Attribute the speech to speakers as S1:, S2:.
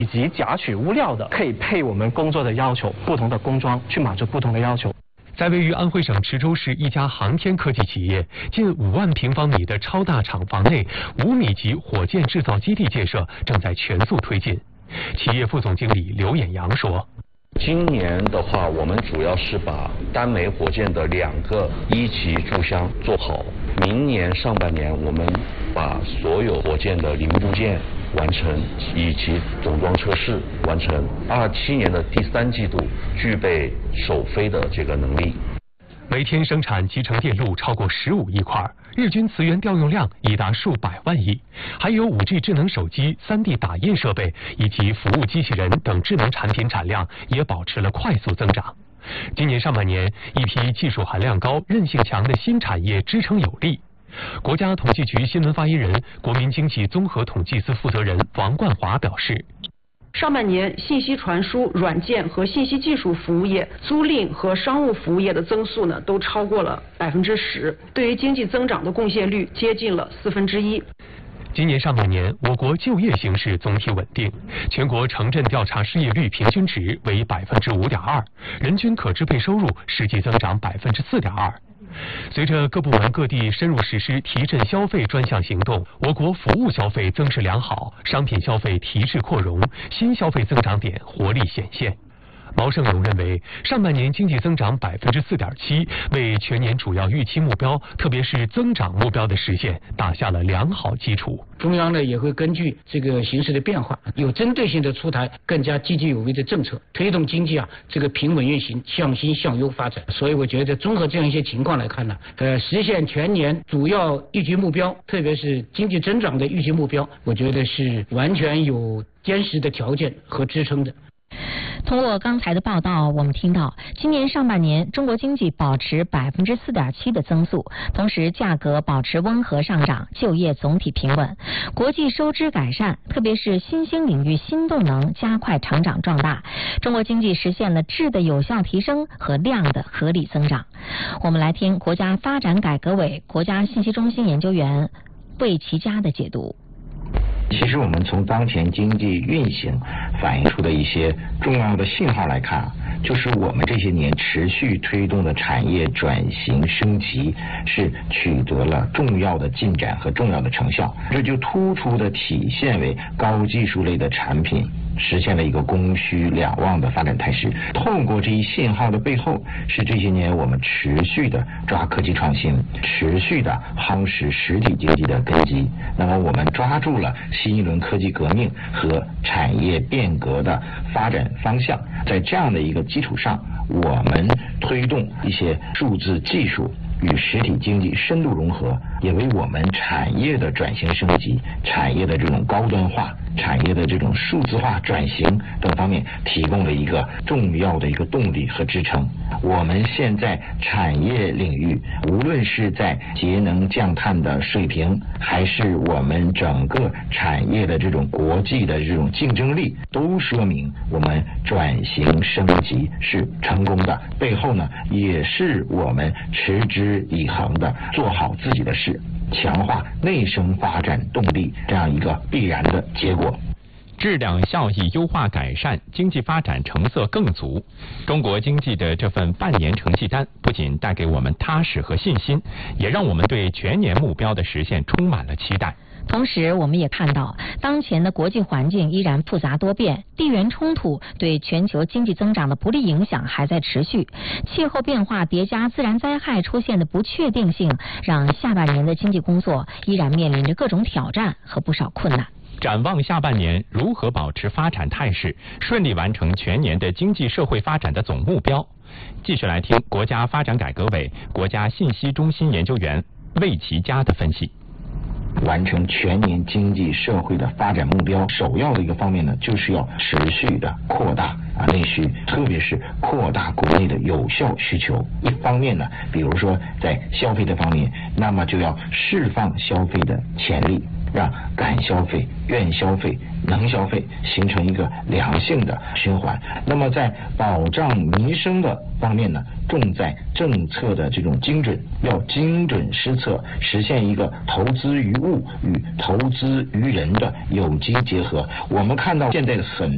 S1: 以及夹取物料的，可以配我们工作的要求，不同的工装去满足不同的要求。
S2: 在位于安徽省池州市一家航天科技企业近5万平方米的超大厂房内，5米级火箭制造基地建设正在全速推进。企业副总经理刘衍阳说：“
S3: 今年的话，我们主要是把单枚火箭的2个1级注箱做好。明年上半年，我们把所有火箭的零部件完成，以及总装测试完成。27年的第3季度具备首飞的这个能力。
S2: 每天生产集成电路超过15亿块，日均磁源调用量已达数百万亿，还有5G 智能手机、3D 打印设备以及服务机器人等智能产品产量也保持了快速增长。今年上半年，一批技术含量高、韧性强的新产业支撑有力。国家统计局新闻发言人、国民经济综合统计司负责人王冠华表示，
S4: 上半年信息传输、软件和信息技术服务业、租赁和商务服务业的增速呢，都超过了10%，对于经济增长的贡献率接近了1/4。
S2: 今年上半年，我国就业形势总体稳定，全国城镇调查失业率平均值为5.2%，人均可支配收入实际增长4.2%。随着各部门各地深入实施提振消费专项行动，我国服务消费增势良好，商品消费提质扩容，新消费增长点活力显现。毛盛勇认为，上半年经济增长4.7%，为全年主要预期目标，特别是增长目标的实现打下了良好基础。
S5: 中央呢也会根据这个形势的变化，有针对性的出台更加积极有为的政策，推动经济这个平稳运行、向新向优发展。所以我觉得综合这样一些情况来看呢，实现全年主要预期目标，特别是经济增长的预期目标，我觉得是完全有坚实的条件和支撑的。
S6: 通过刚才的报道，我们听到今年上半年中国经济保持4.7%的增速，同时价格保持温和上涨，就业总体平稳，国际收支改善，特别是新兴领域新动能加快成长壮大，中国经济实现了质的有效提升和量的合理增长。我们来听国家发展改革委国家信息中心研究员魏其佳的解读。
S7: 其实我们从当前经济运行反映出的一些重要的信号来看，就是我们这些年持续推动的产业转型升级是取得了重要的进展和重要的成效，这就突出的体现为高技术类的产品实现了一个供需两旺的发展态势。透过这一信号的背后，是这些年我们持续的抓科技创新，持续的夯实实体经济的根基。那么我们抓住了新一轮科技革命和产业变革的发展方向，在这样的一个基础上，我们推动一些数字技术与实体经济深度融合，也为我们产业的转型升级、产业的这种高端化、产业的这种数字化转型等方面提供了一个重要的一个动力和支撑。我们现在产业领域，无论是在节能降碳的水平，还是我们整个产业的这种国际的这种竞争力，都说明我们转型升级是成功的。背后呢，也是我们持之以恒的做好自己的事，强化内生发展动力这样一个必然的结果。
S8: 质量效益优化改善，经济发展成色更足。中国经济的这份半年成绩单不仅带给我们踏实和信心，也让我们对全年目标的实现充满了期待。
S6: 同时，我们也看到，当前的国际环境依然复杂多变，地缘冲突对全球经济增长的不利影响还在持续，气候变化叠加自然灾害出现的不确定性，让下半年的经济工作依然面临着各种挑战和不少困难。
S8: 展望下半年，如何保持发展态势，顺利完成全年的经济社会发展的总目标？继续来听国家发展改革委国家信息中心研究员魏其佳的分析。
S7: 完成全年经济社会的发展目标，首要的一个方面呢，就是要持续的扩大内需，特别是扩大国内的有效需求。一方面呢，比如说在消费的方面，那么就要释放消费的潜力，让敢消费、愿消费、能消费形成一个良性的循环。那么在保障民生的方面呢，重在政策的这种精准，要精准施策，实现一个投资于物与投资于人的有机结合。我们看到现在的很